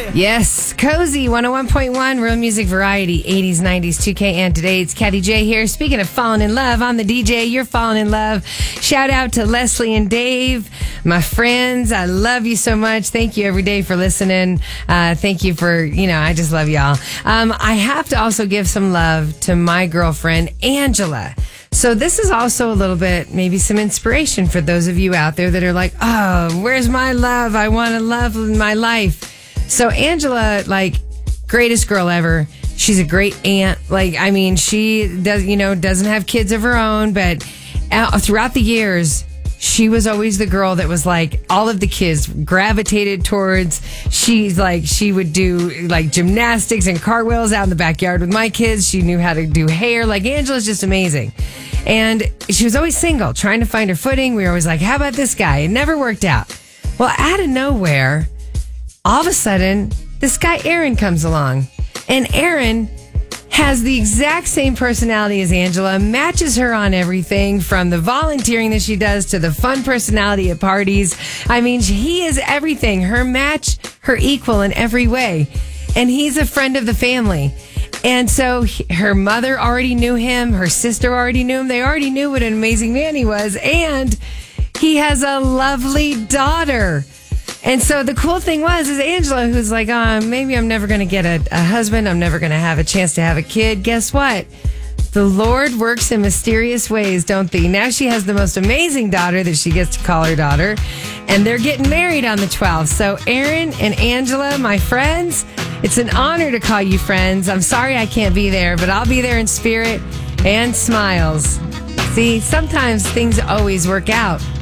Yes, Cozy 101.1, Real Music Variety, 80s, 90s, 2K, and today. It's Caddy J here. Speaking of falling in love, I'm the DJ. You're falling in love. Shout out to Leslie and Dave, my friends. I love you so much. Thank you every day for listening. Thank you for, I just love y'all. I have to also give some love to my girlfriend, Angela. So this is also a little bit, maybe some inspiration for those of you out there that are like, oh, where's my love? I want to love in my life. So Angela, greatest girl ever. She's a great aunt. She does, doesn't have kids of her own, but throughout the years, she was always the girl that was all of the kids gravitated towards. She would do gymnastics and cartwheels out in the backyard with my kids. She knew how to do hair. Angela's just amazing. And she was always single, trying to find her footing. We were always like, how about this guy? It never worked out. Well, out of nowhere, all of a sudden, this guy Aaron comes along. And Aaron has the exact same personality as Angela, matches her on everything from the volunteering that she does to the fun personality at parties. He is everything. Her match, her equal in every way. And he's a friend of the family. And so her mother already knew him. Her sister already knew him. They already knew what an amazing man he was. And he has a lovely daughter. And so the cool thing is Angela, who's like, maybe I'm never going to get a husband. I'm never going to have a chance to have a kid. Guess what? The Lord works in mysterious ways, don't they? Now she has the most amazing daughter that she gets to call her daughter. And they're getting married on the 12th. So Aaron and Angela, my friends, it's an honor to call you friends. I'm sorry I can't be there, but I'll be there in spirit and smiles. See, sometimes things always work out.